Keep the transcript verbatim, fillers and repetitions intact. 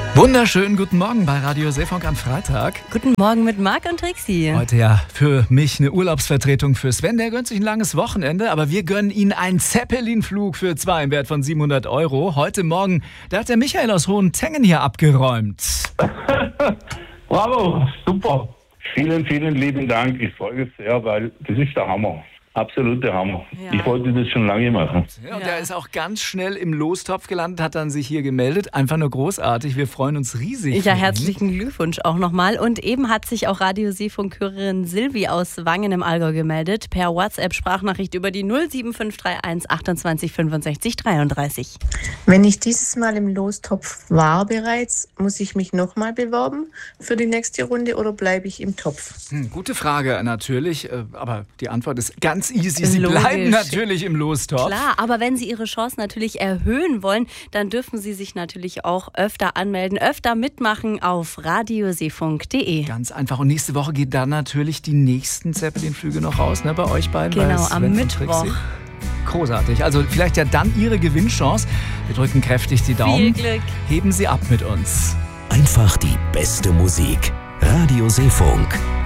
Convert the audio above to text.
Wunderschönen guten Morgen bei Radio Seefunk am Freitag. Guten Morgen mit Marc und Trixi. Heute ja für mich eine Urlaubsvertretung für Sven. Der gönnt sich ein langes Wochenende, aber wir gönnen Ihnen einen Zeppelin-Flug für zwei im Wert von siebenhundert Euro. Heute Morgen, da hat der Michael aus Hohentengen hier abgeräumt. Bravo, super. Vielen, vielen lieben Dank. Ich freue mich sehr, weil das ist der Hammer. Absoluter Hammer. Ja. Ich wollte das schon lange machen. Ja, und ja. Der ist auch ganz schnell im Lostopf gelandet, hat dann sich hier gemeldet. Einfach nur großartig. Wir freuen uns riesig. Ja, herzlichen Glückwunsch auch nochmal. Und eben hat sich auch Radio Seefunk-Hörerin Silvi aus Wangen im Allgäu gemeldet. Per WhatsApp-Sprachnachricht über die null sieben fünf drei eins achtundzwanzig fünfundsechzig dreiunddreißig. Wenn ich dieses Mal im Lostopf war bereits, muss ich mich nochmal bewerben für die nächste Runde oder bleibe ich im Topf? Hm, gute Frage natürlich, aber die Antwort ist ganz easy. Sie Logisch. Bleiben natürlich im Lostopf. Klar, aber wenn Sie Ihre Chance natürlich erhöhen wollen, dann dürfen Sie sich natürlich auch öfter anmelden, öfter mitmachen auf radioseefunk punkt de. Ganz einfach. Und nächste Woche geht dann natürlich die nächsten Zeppelin-Flüge noch raus, ne, bei euch beiden. Genau, am Mittwoch. Großartig. Also vielleicht ja dann Ihre Gewinnchance. Wir drücken kräftig die Daumen. Viel Glück. Heben Sie ab mit uns. Einfach die beste Musik. Radio Seefunk.